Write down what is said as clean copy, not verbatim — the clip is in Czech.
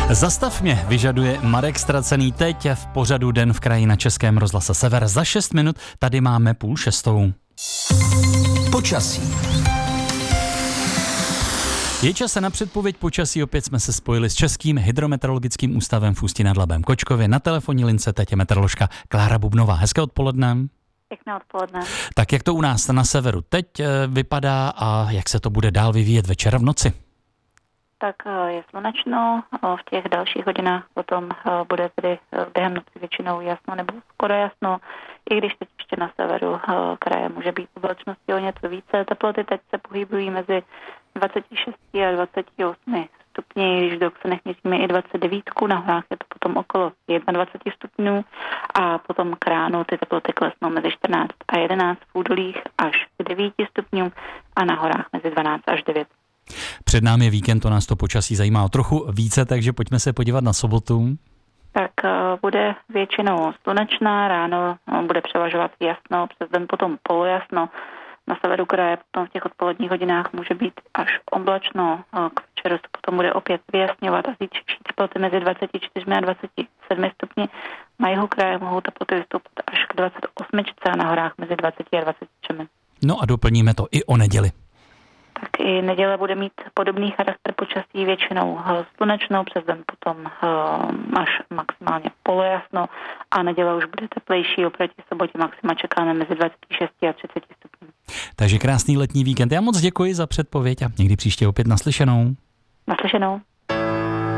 Zastav mě, vyžaduje Marek Ztracený teď v pořadu Den v kraji na Českém rozhlase Sever. Za 6 minut tady máme 5:30. Počasí. Je čas na předpověď počasí, opět jsme se spojili s Českým hydrometeorologickým ústavem v Ústí nad Labem Kočkově. Na telefonní lince teď je meteoroložka Klára Bubnová. Hezké odpoledne. Pěkné odpoledne. Tak jak to u nás na severu teď vypadá a jak se to bude dál vyvíjet večer v noci? Tak je slunečno, v těch dalších hodinách potom bude tedy během noci většinou jasno nebo skoro jasno, i když teď ještě na severu kraje může být oblačnosti o něco více. Teploty teď se pohybují mezi 26 a 28 stupni, když do Ksenech měříme i 29, na horách je to potom okolo 21 stupňů a potom k ránu ty teploty klesnou mezi 14 a 11 v údolích až k 9 stupňům a na horách mezi 12 až 9. Před námi je víkend, to nás to počasí zajímá o trochu více, takže pojďme se podívat na sobotu. Tak bude většinou slunečná, ráno bude převažovat jasno, přes den potom polojasno. Na severu kraje potom v těch odpoledních hodinách může být až oblačno, k večeru se potom bude opět vyjasňovat a zítřejší teploty mezi 24 a 27 stupni. Na jihu kraje mohou teploty vystoupat až k 28 a na horách mezi 20 a 23. No a doplníme to i o neděli. Tak i neděle bude mít podobný charakter počasí, většinou slunečno, přes den potom až maximálně polojasno a neděle už bude teplejší, oproti sobotě maxima čekáme mezi 26 a 30 stupňů. Takže krásný letní víkend. Já moc děkuji za předpověď a někdy příště opět naslyšenou. Naslyšenou.